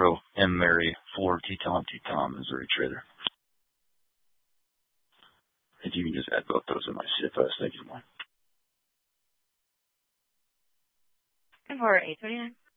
Monroe, M. Mary, 4, T-Tom, Missouri trader. If you can just add both those in my CFS, thank you, Mike. And for 829.